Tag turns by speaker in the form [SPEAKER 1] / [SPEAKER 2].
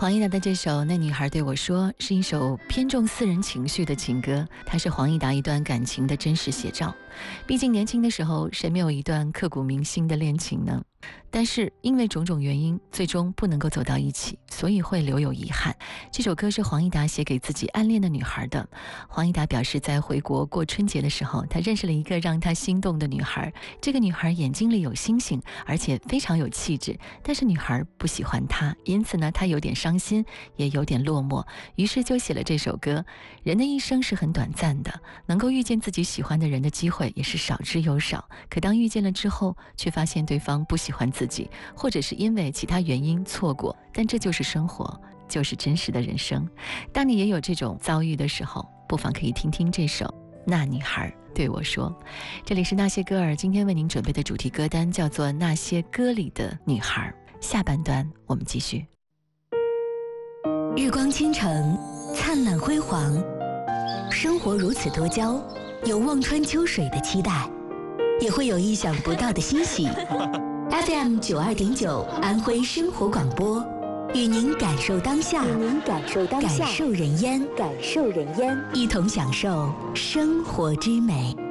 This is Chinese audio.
[SPEAKER 1] 黄义达的这首《那女孩对我说》是一首偏重私人情绪的情歌，它是黄义达一段感情的真实写照。毕竟年轻的时候，谁没有一段刻骨铭心的恋情呢？但是因为种种原因，最终不能够走到一起，所以会留有遗憾。这首歌是黄义达写给自己暗恋的女孩的。黄义达表示，在回国过春节的时候，他认识了一个让他心动的女孩。这个女孩眼睛里有星星，而且非常有气质，但是女孩不喜欢他，因此呢，他有点伤心，也有点落寞，于是就写了这首歌。人的一生是很短暂的，能够遇见自己喜欢的人的机会也是少之又少，可当遇见了之后，却发现对方不喜欢自己，或者是因为其他原因错过，但这就是生活，就是真实的人生。当你也有这种遭遇的时候，不妨可以听听这首《那女孩对我说》。这里是那些歌儿，今天为您准备的主题歌单叫做《那些歌里的女孩》。下半段我们继续。
[SPEAKER 2] 日光倾城，灿烂辉煌，生活如此多娇，有望穿秋水的期待，也会有意想不到的欣喜。FM 92.9安徽生活广播，与您感受当下，感受人烟，一同享受生活之美。